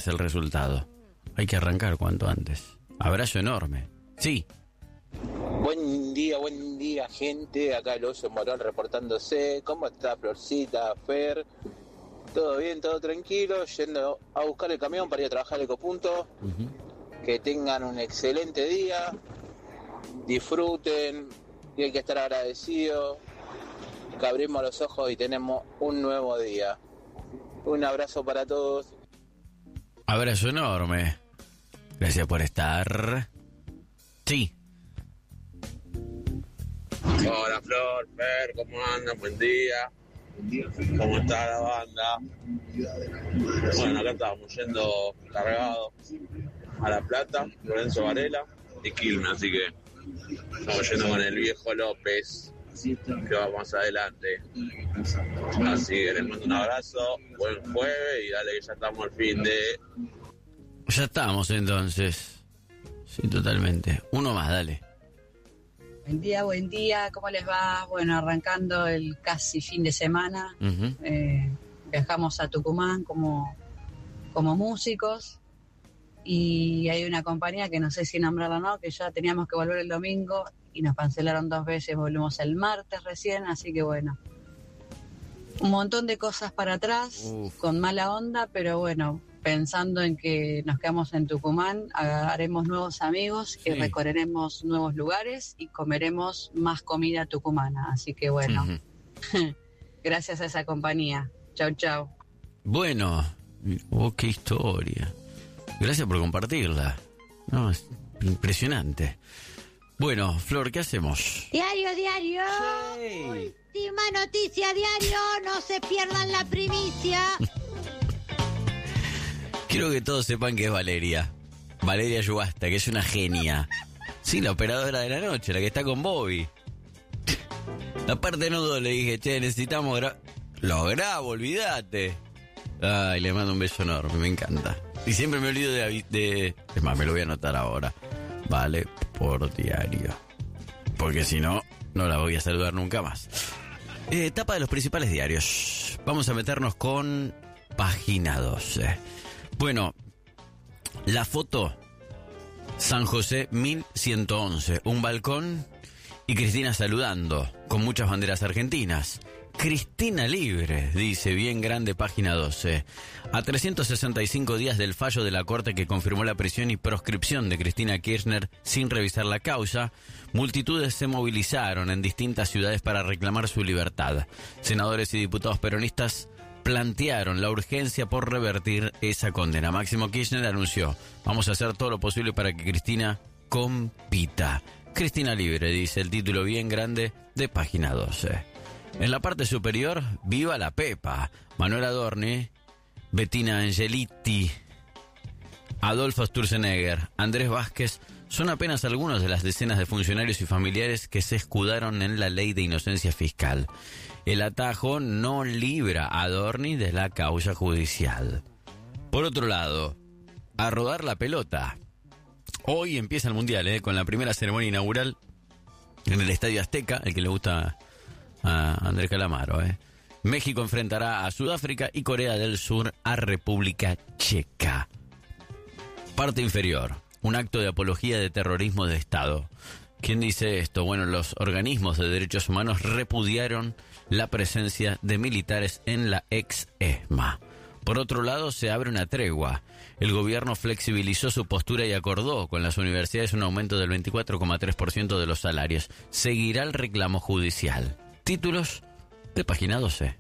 el resultado. Hay que arrancar cuanto antes. Abrazo enorme. Sí. Buen día, gente. Acá el Oso Morón reportándose. ¿Cómo está Florcita, Fer? ¿Todo bien? ¿Todo tranquilo? Yendo a buscar el camión para ir a trabajar al Ecopunto. Que tengan un excelente día. Disfruten. Y hay que estar agradecidos. Que abrimos los ojos y tenemos un nuevo día. Un abrazo para todos. Abrazo enorme. Gracias por estar. Sí. Hola Flor, Fer, ¿cómo andan? Buen día. ¿Cómo está la banda? Bueno, acá estamos yendo cargados a La Plata, Lorenzo Varela y Quilmes, así que estamos yendo con el viejo López, que va más adelante. Así que les mando un abrazo, buen jueves y dale que ya estamos al fin de... Ya estamos entonces. Sí, totalmente. Uno más, dale. Buen día, ¿cómo les va? Bueno, arrancando el casi fin de semana, viajamos a Tucumán como músicos y hay una compañía que no sé si nombrarla o no, que ya teníamos que volver el domingo y nos cancelaron 2 veces, volvemos el martes recién, así que bueno, un montón de cosas para atrás, con mala onda, pero bueno, pensando en que nos quedamos en Tucumán, haremos nuevos amigos, que recorreremos nuevos lugares y comeremos más comida tucumana. Así que bueno, gracias a esa compañía. Chau, chau. Bueno, qué historia. Gracias por compartirla. No, es impresionante. Bueno, Flor, ¿qué hacemos? Diario. Sí. Última noticia, diario. No se pierdan la primicia. Quiero que todos sepan que es Valeria Yugasta, que es una genia. Sí, la operadora de la noche, la que está con Bobby. Aparte no le dije, necesitamos lo grabo, olvídate. Ay, le mando un beso enorme, me encanta. Y siempre me olvido de... Es más, me lo voy a anotar ahora. Vale, por diario. Porque si no, no la voy a saludar nunca más. Tapa de los principales diarios. Vamos a meternos con Página 12. Bueno, la foto, San José 1111, un balcón y Cristina saludando, con muchas banderas argentinas. Cristina libre, dice bien grande Página 12. A 365 días del fallo de la Corte que confirmó la prisión y proscripción de Cristina Kirchner sin revisar la causa, multitudes se movilizaron en distintas ciudades para reclamar su libertad. Senadores y diputados peronistas plantearon la urgencia por revertir esa condena. Máximo Kirchner anunció: vamos a hacer todo lo posible para que Cristina compita. Cristina libre, dice el título bien grande de Página 12. En la parte superior, viva la Pepa. Manuel Adorni, Bettina Angeliti, Adolfo Sturzenegger, Andrés Vázquez son apenas algunos de las decenas de funcionarios y familiares que se escudaron en la ley de inocencia fiscal. El atajo no libra a Adorni de la causa judicial. Por otro lado, a rodar la pelota. Hoy empieza el Mundial, con la primera ceremonia inaugural en el Estadio Azteca, el que le gusta a Andrés Calamaro. México enfrentará a Sudáfrica y Corea del Sur a República Checa. Parte inferior, un acto de apología de terrorismo de Estado. ¿Quién dice esto? Bueno, los organismos de derechos humanos repudiaron la presencia de militares en la ex-ESMA. Por otro lado, se abre una tregua. El gobierno flexibilizó su postura y acordó con las universidades un aumento del 24,3% de los salarios. Seguirá el reclamo judicial. Títulos de Página 12.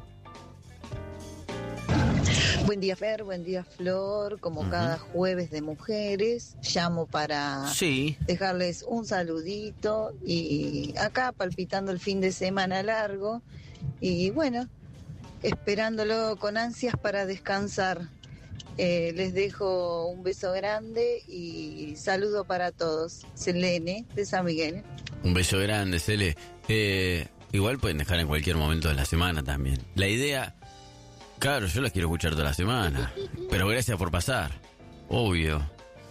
Buen día, Fer, buen día, Flor. Como cada jueves de mujeres, llamo para dejarles un saludito y acá palpitando el fin de semana largo y bueno, esperándolo con ansias para descansar. Les dejo un beso grande y saludo para todos. Selene, de San Miguel. Un beso grande, Cele. Igual pueden dejar en cualquier momento de la semana también. La idea... Claro, yo las quiero escuchar toda la semana, pero gracias por pasar, obvio.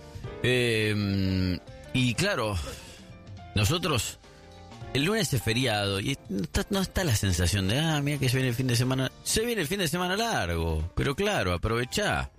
Y claro, nosotros, el lunes es feriado y no está la sensación de, mira que se viene el fin de semana. Se viene el fin de semana largo, pero claro, aprovechá.